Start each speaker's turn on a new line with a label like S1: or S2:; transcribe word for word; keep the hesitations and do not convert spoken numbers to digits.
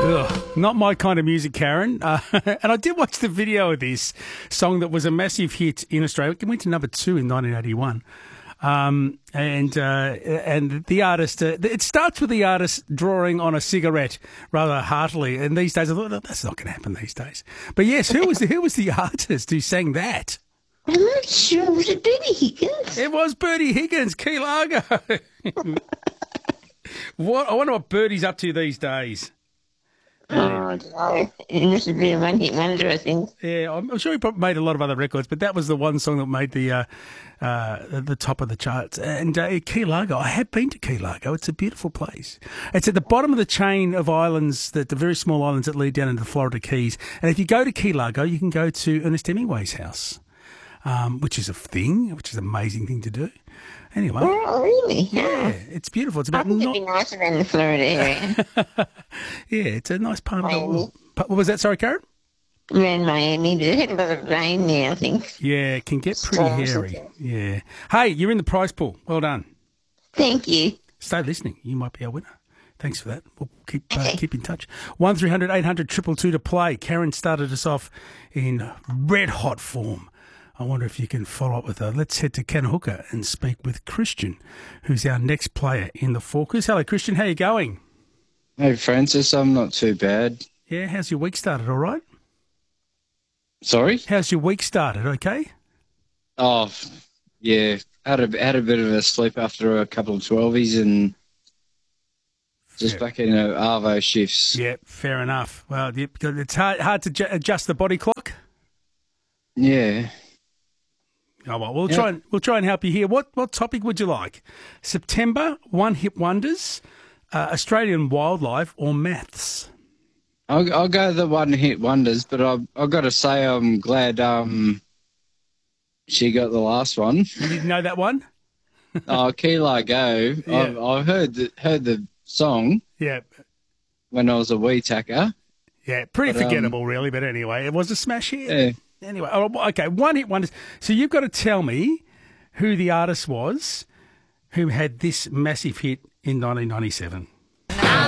S1: Ugh, not my kind of music, Karen. Uh, and I did watch the video of this song that was a massive hit in Australia. It went to number two in nineteen eighty-one. Um, and uh, and the artist, uh, it starts with the artist drawing on a cigarette rather heartily. And these days, I thought, that's not going to happen these days. But yes, who was the, who was the artist who sang that?
S2: I'm not sure. Was it Bertie Higgins?
S1: It was Bertie Higgins, Key Largo. What, I wonder what Bertie's up to these days.
S2: Oh, I don't know. It must have been a one-hit wonder, I think.
S1: Yeah, I'm, I'm sure he probably made a lot of other records, but that was the one song that made the uh, uh, the top of the charts. And uh, Key Largo, I have been to Key Largo. It's a beautiful place. It's at the bottom of the chain of islands, that the very small islands that lead down into the Florida Keys. And if you go to Key Largo, you can go to Ernest Hemingway's house, um, which is a thing, which is an amazing thing to do. Anyway.
S2: Oh, really?
S1: Yeah, it's beautiful. It's
S2: I
S1: about
S2: think
S1: not...
S2: it'd be nicer than the Florida area.
S1: Yeah, it's a nice part of the
S2: Miami.
S1: world. What was that? Sorry, Karen?
S2: Around Miami, but it had a lot of rain there, I think.
S1: Yeah, it can get pretty
S2: Storms and
S1: hairy.
S2: things.
S1: Yeah. Hey, you're in the prize pool. Well done.
S2: Thank you.
S1: Stay listening. You might be our winner. Thanks for that. We'll keep uh,
S2: Okay.
S1: keep in touch. one three hundred eight hundred two two two to play. Karen started us off in red hot form. I wonder if you can follow up with her. Let's head to Kanahooka and speak with Christian, who's our next player in the Forkers. Hello, Christian. How you going?
S3: Hey, Francis, I'm not too bad.
S1: Yeah, how's your week started? All right?
S3: Sorry?
S1: How's your week started? Okay?
S3: Oh, yeah, had a, had a bit of a sleep after a couple of twelvies and just
S1: Fair.
S3: back in uh, Arvo shifts.
S1: Yeah, fair enough. Well, yeah, because it's hard, hard to ju- adjust the body clock.
S3: Yeah.
S1: Oh, well, we'll
S3: Yeah.
S1: try and we'll try and help you here. What what topic would you like? September, one hit wonders, uh, Australian wildlife, or maths?
S3: I'll, I'll go the one-hit wonders, but I've, I've got to say I'm glad um she got the last one.
S1: You didn't know that one?
S3: Oh, Key Largo.
S1: Yeah.
S3: I've, I've heard the, heard the song
S1: Yeah,
S3: when I was a wee tacker.
S1: yeah, pretty
S3: But, um,
S1: forgettable, really. But anyway, it was a smash hit.
S3: Yeah.
S1: Anyway, oh, okay, one hit wonders. So you've got to tell me who the artist was who had this massive hit in nineteen ninety-seven.